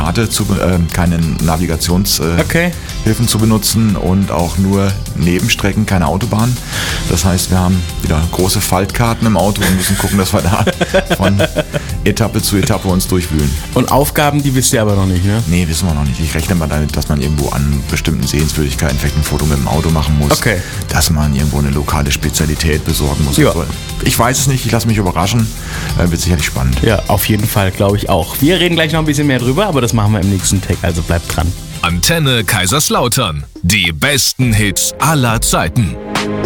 keine Navigationshilfen zu benutzen und auch nur Nebenstrecken, keine Autobahn. Das heißt, wir haben wieder große Faltkarten im Auto und müssen gucken, dass wir da von Etappe zu Etappe uns durchwühlen. Und Aufgaben, die wisst ihr aber noch nicht, ne? Nee, wissen wir noch nicht. Ich rechne mal damit, dass man irgendwo an bestimmten Sehenswürdigkeiten vielleicht ein Foto mit dem Auto machen muss. Okay. Dass man irgendwo eine lokale Spezialität besorgen muss. Ja. Ich weiß es nicht, ich lasse mich überraschen. Wird sicherlich spannend. Ja, auf jeden Fall, glaube ich auch. Wir reden gleich noch ein bisschen mehr drüber, aber das machen wir im nächsten Tag, also bleibt dran. Antenne Kaiserslautern. Die besten Hits aller Zeiten.